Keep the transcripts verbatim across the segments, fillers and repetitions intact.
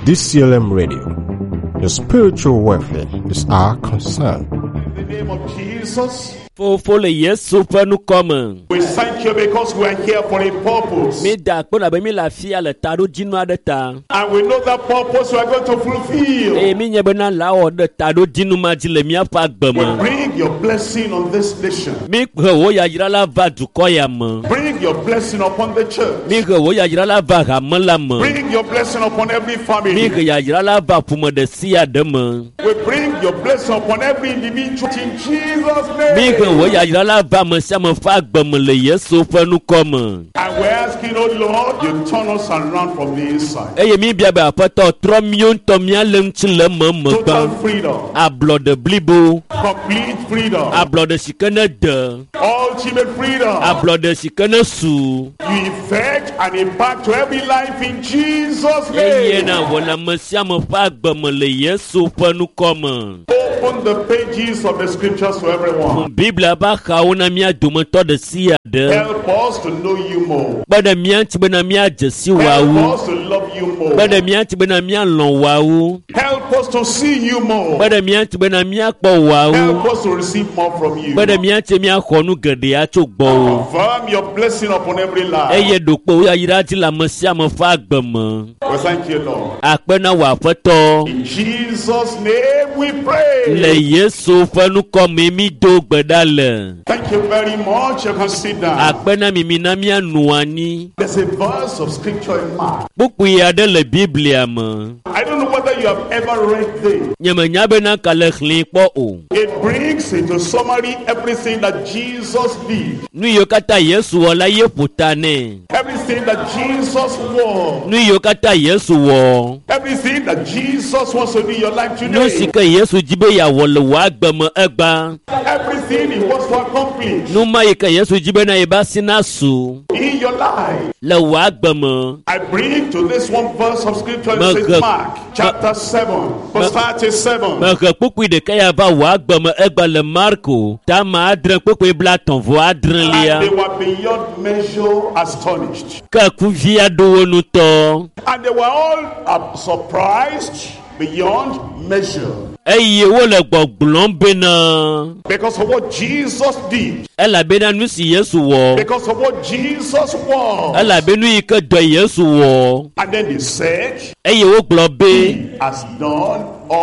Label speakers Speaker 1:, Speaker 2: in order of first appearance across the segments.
Speaker 1: D C L M Radio. Your spiritual welfare is our concern.
Speaker 2: In the name of Jesus,
Speaker 3: For for le Yesu fa nu come.
Speaker 2: we thank you because we are here for a purpose.
Speaker 3: Me da ko na be mi la fi ale ta do jinu ade ta.
Speaker 2: And we know that purpose we are going to fulfill.
Speaker 3: E mi nye be na la o de ta do jinu ma ji le mi afa
Speaker 2: We
Speaker 3: gbemo.
Speaker 2: bring your blessing on this nation.
Speaker 3: Mi ko wo ya yira la va du ko ya mo.
Speaker 2: Bring your blessing upon the church.
Speaker 3: Mi ko wo ya yira la va ga mo la mo.
Speaker 2: Bring your blessing upon every
Speaker 3: Mi
Speaker 2: family.
Speaker 3: ko ya yira la va pu mo de si ya de mo.
Speaker 2: We bring your blessing upon every individual in Jesus'
Speaker 3: Mi ko
Speaker 2: name.
Speaker 3: wo ya yira la va mo se mo fa gbemo le Yesu fa nu come.
Speaker 2: And we're asking, oh Lord, you turn us around from the inside.
Speaker 3: E ye mi bia ba apoto tro mi on to mi ale nti le mo mo
Speaker 2: Total
Speaker 3: gba.
Speaker 2: freedom.
Speaker 3: A blood de blibo.
Speaker 2: Complete freedom.
Speaker 3: A blood de shikene de.
Speaker 2: Ultimate freedom.
Speaker 3: A blood de shikene su.
Speaker 2: You effect and impact to every life in Jesus'
Speaker 3: Eye
Speaker 2: name.
Speaker 3: na wona mesia mo fa gbemo le Yesu fa nu come.
Speaker 2: Open the pages of the scriptures to everyone.
Speaker 3: Biblia ba ka wona mi adumo to de si ade.
Speaker 2: Help us to know you more.
Speaker 3: Bada mi anti bena mi ajesi wa
Speaker 2: Help
Speaker 3: wu.
Speaker 2: us to love you more.
Speaker 3: Bada mi anti bena mi alon wa wu.
Speaker 2: Help us to see you more.
Speaker 3: Bada mi anti bena mi akpo wa wu.
Speaker 2: Help us to receive more from you.
Speaker 3: Bada mi anti mi akonu gede acho gbo wu.
Speaker 2: Confirm your blessing upon every life.
Speaker 3: Eye dopo ya yira ti la mesia mo fa gbemo.
Speaker 2: We thank you, Lord.
Speaker 3: Apena wa feto.
Speaker 2: In Jesus' name we pray.
Speaker 3: Le Yesu fa nu come mi do gbedale.
Speaker 2: Thank you very much. You can sit down.
Speaker 3: Apena mi mi na mi anuani.
Speaker 2: There's a verse of scripture in Mark.
Speaker 3: Buku ya de le Biblia mo.
Speaker 2: I don't know whether you have ever read this.
Speaker 3: Nyama nyabe na kale khli po o.
Speaker 2: It brings into summary everything that Jesus did.
Speaker 3: Nu yo kata Yesu wala ye putane.
Speaker 2: Everything that Jesus was.
Speaker 3: Nu yo kata Yesu wo.
Speaker 2: Everything that Jesus wants to do in your life
Speaker 3: Nu
Speaker 2: today.
Speaker 3: sika Yesu jibe ya wole wa gbemo egba.
Speaker 2: Everything he wants to accomplish
Speaker 3: Nu ma yika Yesu jibe na eba sinasu.
Speaker 2: in your life.
Speaker 3: Le wa gbemo.
Speaker 2: I bring to this one verse of scripture in
Speaker 3: Ma-
Speaker 2: Saint Mark chapter seven verse
Speaker 3: Ma-
Speaker 2: thirty-seven.
Speaker 3: Ma ke pukui de kaya ba wa gbemo egba le Marko. Ta ma adren pukui bla ton vo adren
Speaker 2: And they
Speaker 3: lia.
Speaker 2: were beyond measure astonished.
Speaker 3: Ka ku via do wonu to.
Speaker 2: And they were all uh, surprised beyond measure
Speaker 3: Eye wo le gbogblon bena.
Speaker 2: because of what Jesus did,
Speaker 3: Ela bena nu si Yesu wo.
Speaker 2: because of what Jesus was.
Speaker 3: Ela benu yike do Yesu wo.
Speaker 2: And then they said,
Speaker 3: Eye wo glo be.
Speaker 2: He has done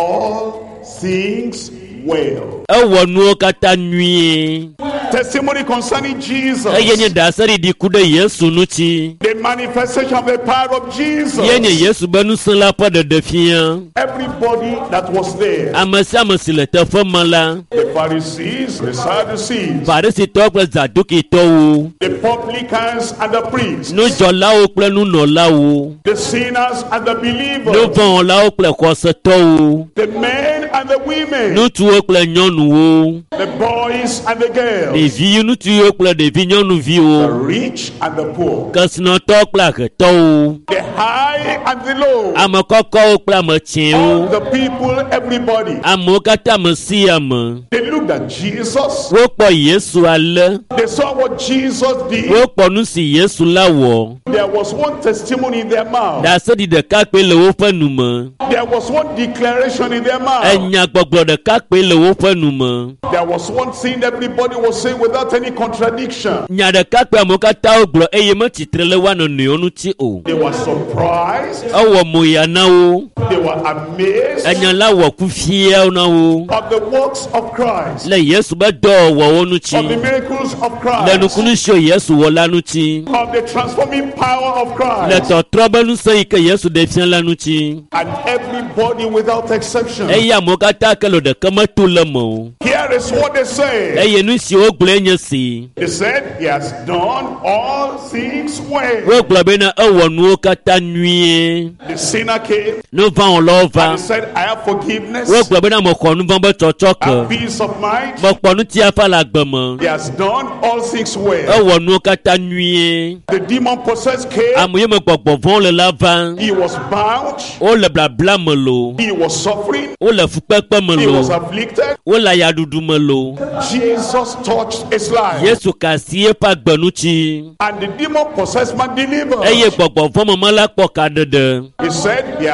Speaker 2: all things well.
Speaker 3: E wo nu kata nwie.
Speaker 2: Testimony concerning Jesus.
Speaker 3: Eye nye dasari di kude Yesu nu ti.
Speaker 2: The manifestation of the power of Jesus.
Speaker 3: Ye nye Yesu benu san la pa de defia.
Speaker 2: Everybody that was there,
Speaker 3: Amasi amasi le te fe mala.
Speaker 2: the Pharisees, the Sadducees,
Speaker 3: Farisi to kple Zaduki to wo.
Speaker 2: the publicans and the priests,
Speaker 3: Nu jola wo kple nu no la wo.
Speaker 2: the sinners and the
Speaker 3: Nu
Speaker 2: believers,
Speaker 3: von la wo kple kose to wo.
Speaker 2: the men and the women,
Speaker 3: Nu tu wo kple nyɔnu wo.
Speaker 2: the boys and the girls,
Speaker 3: Devi nu tu wo kple devi nyɔnuvi
Speaker 2: the
Speaker 3: wo.
Speaker 2: rich and the poor,
Speaker 3: Kesinɔtɔ kple ahetɔ wo.
Speaker 2: the high and the low,
Speaker 3: Ame kɔkɔwo kple ame
Speaker 2: all
Speaker 3: tiɛwo.
Speaker 2: the people, everybody.
Speaker 3: Amewo katã me si ame.
Speaker 2: They looked at Jesus.
Speaker 3: Wokpɔ Yesu ale.
Speaker 2: They saw what Jesus did.
Speaker 3: Wokpɔ nu si Yesu la wɔ.
Speaker 2: There was one testimony in their mouth.
Speaker 3: Dasedi ɖeka kpe le woƒe nume.
Speaker 2: There was one declaration in their mouth.
Speaker 3: Enyagbɔgblɔ ɖeka kpe le woƒe nume.
Speaker 2: There was one thing everybody was saying without any contradiction.
Speaker 3: Nya ɖeka kpe amewo katã wogblɔ eye metsitre le woa nɔnɔewo ŋuti o.
Speaker 2: They were surprised.
Speaker 3: Ewɔ moya na wo.
Speaker 2: They were amazed
Speaker 3: Enya la wɔ kufia na wo.
Speaker 2: of the works of Christ,
Speaker 3: Le Yesu be dɔwɔwɔwo
Speaker 2: of the
Speaker 3: ŋuti.
Speaker 2: miracles of
Speaker 3: Le
Speaker 2: Christ,
Speaker 3: nukunu sio Yesu wɔ la ŋuti.
Speaker 2: of the transforming power of
Speaker 3: Le
Speaker 2: Christ.
Speaker 3: tɔtrɔ be nusẽ yi ke Yesu ɖe fia la ŋuti.
Speaker 2: And everybody without exception.
Speaker 3: Eye amewo katã ke le ɖeke meto le me o.
Speaker 2: Here is what they say.
Speaker 3: Eye nu si wogblɔe nye si.
Speaker 2: They said, He has done all things well.
Speaker 3: Wogblɔ bena ewɔ nuwo katã nyuie.
Speaker 2: The sinner came
Speaker 3: Nu vã wɔlawo
Speaker 2: and
Speaker 3: va.
Speaker 2: he said, I have forgiveness,
Speaker 3: Wogblɔ bena mexɔ nu vã be tsɔtsɔ
Speaker 2: I have
Speaker 3: ke.
Speaker 2: peace of mind.
Speaker 3: Mekpɔ nu tia fa le agbe me.
Speaker 2: He has done all things well.
Speaker 3: Ewɔ nuwo katã nyuie.
Speaker 2: The demon possessed came.
Speaker 3: Ame yi me gbɔgbɔ vɔ̃wo le la va.
Speaker 2: He was bound.
Speaker 3: Wole blabla me lo.
Speaker 2: He was suffering.
Speaker 3: Wole fukpekpe me
Speaker 2: He was
Speaker 3: lo.
Speaker 2: afflicted.
Speaker 3: Wole ayaɖuɖu me lo.
Speaker 2: Jesus touched his life.
Speaker 3: Yesu ka asi eƒe agbe ŋuti.
Speaker 2: And the demon possessed man delivered.
Speaker 3: Eye gbɔgbɔ vɔ̃ me me la kpɔ kaɖeɖe.
Speaker 2: He said, He has done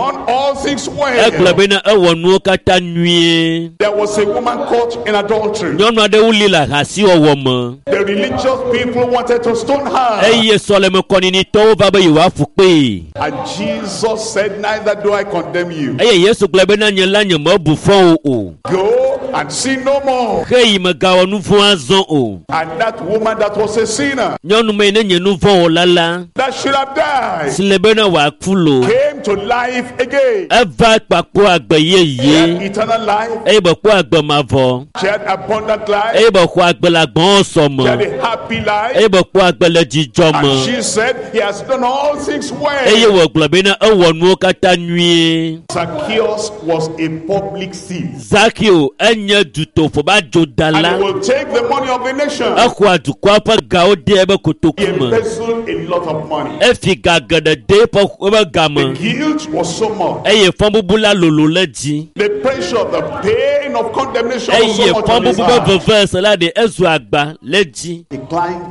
Speaker 2: done all things well.
Speaker 3: Egblɔ bena ewɔ nuwo katã nyuie.
Speaker 2: There was a woman caught in adultery.
Speaker 3: Nyɔnu aɖewo li le ahasiwɔwɔ me.
Speaker 2: The religious people wanted to stone her.
Speaker 3: Eye sɔlemekɔninitɔwo va be yewoaƒu kpee.
Speaker 2: And Jesus said, neither do I condemn you.
Speaker 3: Eye Yesu gblɔ bena nye la nyemebu fɔ wo o.
Speaker 2: Go and sin no more.
Speaker 3: Heyi megawɔ nu vɔ̃ azɔ o.
Speaker 2: And that woman that was a sinner,
Speaker 3: Nyɔnu me ne nye nu vɔ̃ wɔla la.
Speaker 2: that should have died,
Speaker 3: Si le bena wòaku lo.
Speaker 2: came to life again.
Speaker 3: Eva kpakpɔ agbe
Speaker 2: She had
Speaker 3: yeye.
Speaker 2: eternal life.
Speaker 3: Eye be kpɔ agbe mavɔ.
Speaker 2: She had abundant life.
Speaker 3: Eye be xɔ agbe le agbɔ̃
Speaker 2: She had
Speaker 3: sɔme.
Speaker 2: a happy life.
Speaker 3: Eye be kpɔ agbe le dzidzɔ
Speaker 2: And
Speaker 3: me.
Speaker 2: she said, he has done all things
Speaker 3: Eye
Speaker 2: well.
Speaker 3: wògblɔ bena ewɔ nuwo katã nyuie.
Speaker 2: Zacchaeus was a public thief.
Speaker 3: Zakeo enye dutoƒo ba
Speaker 2: And
Speaker 3: dzodala.
Speaker 2: he will take the money of the nation.
Speaker 3: Exɔa dukɔa ƒe gawo de ebe
Speaker 2: He
Speaker 3: kotoku me.
Speaker 2: embezzled a lot of money.
Speaker 3: Efi ga geɖe de eƒe ebe game.
Speaker 2: Guilt was so much.
Speaker 3: Eye fɔbubu la lolo le dzi.
Speaker 2: The pressure, the pain of condemnation was
Speaker 3: Eye
Speaker 2: so much on his
Speaker 3: fɔbubu be
Speaker 2: heart.
Speaker 3: veve se la ɖe ezu agba le dzi.
Speaker 2: He climbed